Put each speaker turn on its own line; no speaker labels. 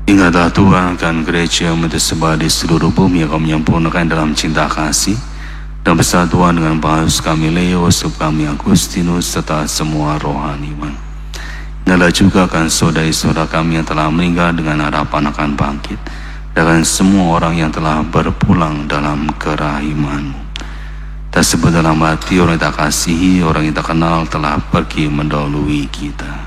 Ingatlah Tuhan akan gereja yang tersebar di seluruh bumi, kau menyempurnakan dalam cinta kasih dan persatuan dengan Paus kami Leo, Uskup kami Agustinus, serta semua rohaniwan. Ingatlah juga akan saudara-saudara kami yang telah meninggal dengan harapan akan bangkit, dan semua orang yang telah berpulang dalam kerahiman-Mu. Tak sebut dalam hati orang yang tak kasihi, orang yang tak kenal telah pergi mendahului kita.